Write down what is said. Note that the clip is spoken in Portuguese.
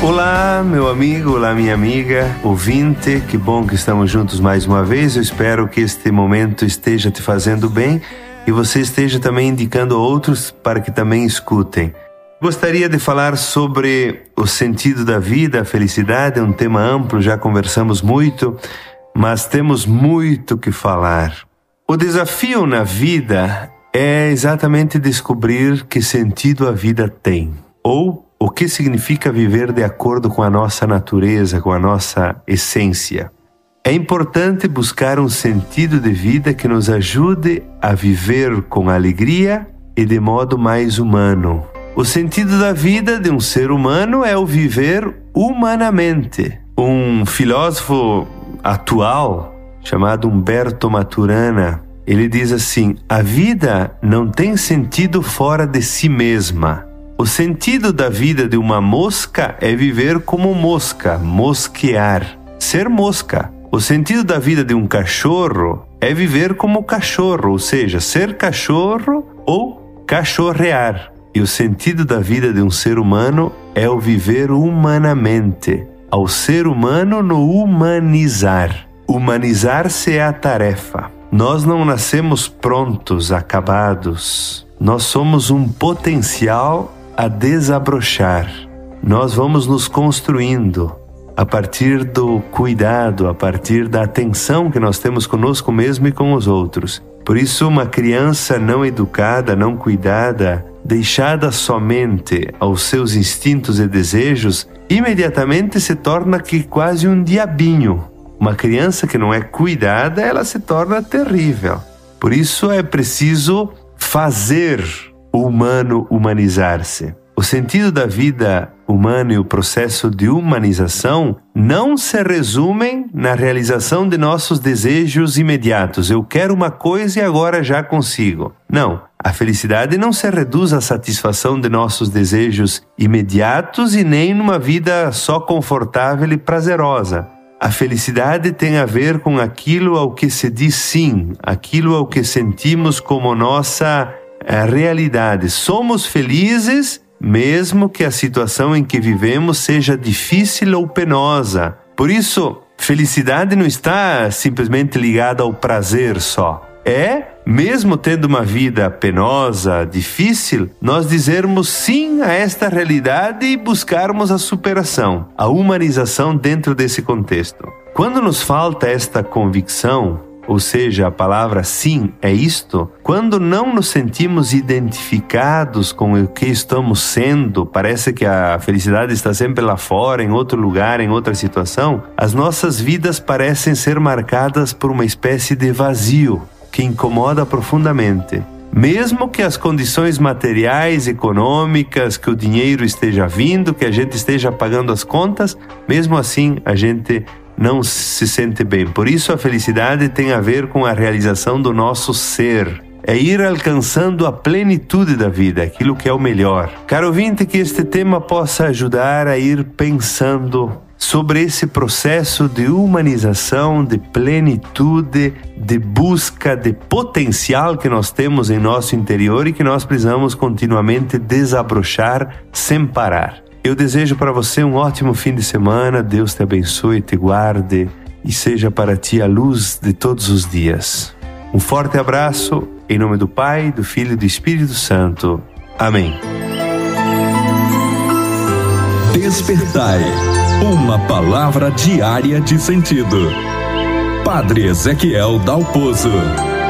Olá, meu amigo, olá, minha amiga, ouvinte, que bom que estamos juntos mais uma vez. Eu espero que este momento esteja te fazendo bem e você esteja também indicando a outros para que também escutem. Gostaria de falar sobre o sentido da vida, a felicidade, é um tema amplo, já conversamos muito, mas temos muito que falar. O desafio na vida é exatamente descobrir que sentido a vida tem, ou o que significa viver de acordo com a nossa natureza, com a nossa essência. É importante buscar um sentido de vida que nos ajude a viver com alegria e de modo mais humano. O sentido da vida de um ser humano é o viver humanamente. Um filósofo atual, chamado Humberto Maturana, ele diz assim: a vida não tem sentido fora de si mesma. O sentido da vida de uma mosca é viver como mosca, mosquear, ser mosca. O sentido da vida de um cachorro é viver como cachorro, ou seja, ser cachorro ou cachorrear. E o sentido da vida de um ser humano é o viver humanamente, ao ser humano no humanizar. Humanizar-se é a tarefa. Nós não nascemos prontos, acabados. Nós somos um potencial a desabrochar. Nós vamos nos construindo a partir do cuidado, a partir da atenção que nós temos conosco mesmo e com os outros. Por isso, uma criança não educada, não cuidada, deixada somente aos seus instintos e desejos, imediatamente se torna quase um diabinho. Uma criança que não é cuidada, ela se torna terrível. Por isso é preciso fazer o humano humanizar-se. O sentido da vida humana e o processo de humanização não se resumem na realização de nossos desejos imediatos. Eu quero uma coisa e agora já consigo. Não, a felicidade não se reduz à satisfação de nossos desejos imediatos e nem numa vida só confortável e prazerosa. A felicidade tem a ver com aquilo ao que se diz sim, aquilo ao que sentimos como nossa realidade. Somos felizes mesmo que a situação em que vivemos seja difícil ou penosa. Por isso, felicidade não está simplesmente ligada ao prazer só. Mesmo tendo uma vida penosa, difícil, nós dizermos sim a esta realidade e buscarmos a superação, a humanização dentro desse contexto. Quando nos falta esta convicção, ou seja, a palavra sim é isto, quando não nos sentimos identificados com o que estamos sendo, parece que a felicidade está sempre lá fora, em outro lugar, em outra situação, as nossas vidas parecem ser marcadas por uma espécie de vazio que incomoda profundamente. Mesmo que as condições materiais, econômicas, que o dinheiro esteja vindo, que a gente esteja pagando as contas, mesmo assim a gente não se sente bem. Por isso a felicidade tem a ver com a realização do nosso ser. É ir alcançando a plenitude da vida, aquilo que é o melhor. Caro ouvinte, que este tema possa ajudar a ir pensando sobre esse processo de humanização, de plenitude, de busca de potencial que nós temos em nosso interior e que nós precisamos continuamente desabrochar sem parar. Eu desejo para você um ótimo fim de semana, Deus te abençoe, te guarde e seja para ti a luz de todos os dias. Um forte abraço, em nome do Pai, do Filho e do Espírito Santo. Amém. Despertai, uma palavra diária de sentido. Padre Ezequiel Dalpozo.